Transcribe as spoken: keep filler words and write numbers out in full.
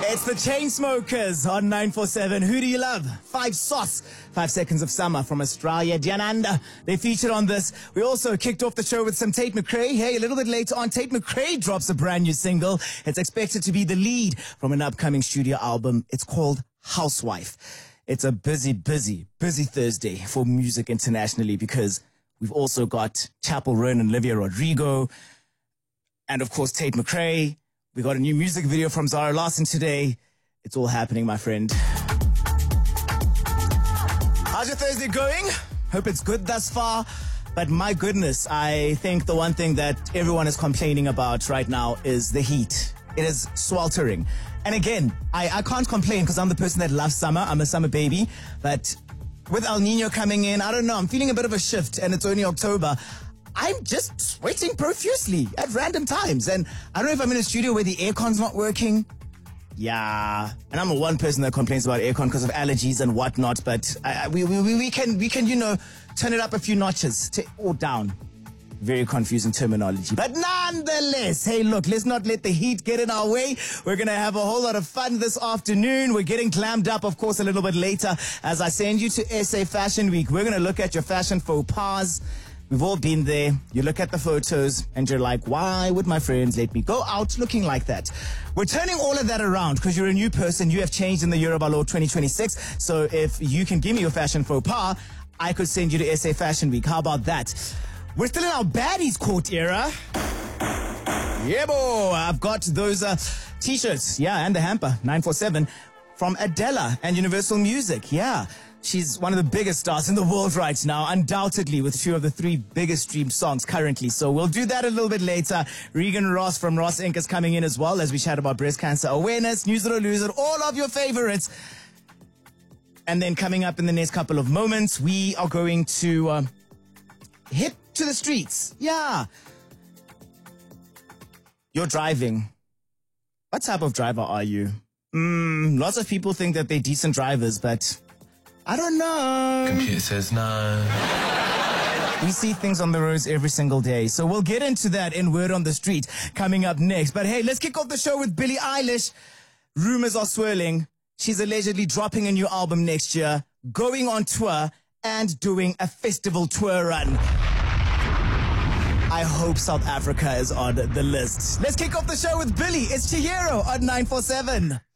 It's the Chainsmokers on nine four seven. Who do you love? Five Sauce. Five Seconds of Summer from Australia. Diananda. They featured on this. We also kicked off the show with some Tate McRae. Hey, a little bit later on, Tate McRae drops a brand new single. It's expected to be the lead from an upcoming studio album. It's called Housewife. It's a busy, busy, busy Thursday for music internationally because we've also got Chapel Roan and Olivia Rodrigo. And of course, Tate McRae. We got a new music video from Zara Larsson today. It's all happening, my friend. How's your Thursday going? Hope it's good thus far. But my goodness, I think the one thing that everyone is complaining about right now is the heat. It is sweltering. And again, I, I can't complain because I'm the person that loves summer. I'm a summer baby. But with El Nino coming in, I don't know, I'm feeling a bit of a shift and it's only October. I'm just sweating profusely at random times. And I don't know if I'm in a studio where the aircon's not working. Yeah. And I'm a one person that complains about aircon because of allergies and whatnot. But I, I, we, we, we can, we can, you know, turn it up a few notches to, or down. Very confusing terminology. But nonetheless, hey, look, let's not let the heat get in our way. We're going to have a whole lot of fun this afternoon. We're getting clammed up, of course, a little bit later as I send you to S A Fashion Week. We're going to look at your fashion faux pas. We've all been there. You look at the photos and you're like, why would my friends let me go out looking like that? We're turning all of that around because you're a new person. You have changed in the year of our Lord twenty twenty-six. So if you can give me your fashion faux pas, I could send you to S A Fashion Week. How about that? We're still in our baddies court era. Yeah, boy. I've got those uh, t-shirts. Yeah, and the hamper. nine four seven from Adela and Universal Music. Yeah. She's one of the biggest stars in the world right now, undoubtedly, with two of the three biggest streamed songs currently. So we'll do that a little bit later. Regan Ross from Ross Inc is coming in as well as we chat about breast cancer awareness, News It or Lose It, all of your favorites. And then coming up in the next couple of moments, we are going to uh, hit to the streets. Yeah. You're driving. What type of driver are you? Mm, lots of people think that they're decent drivers, but I don't know. Computer says no. We see things on the roads every single day. So we'll get into that in Word on the Street coming up next. But hey, let's kick off the show with Billie Eilish. Rumors are swirling. She's allegedly dropping a new album next year, going on tour, and doing a festival tour run. I hope South Africa is on the list. Let's kick off the show with Billie. It's Chihiro on nine four seven.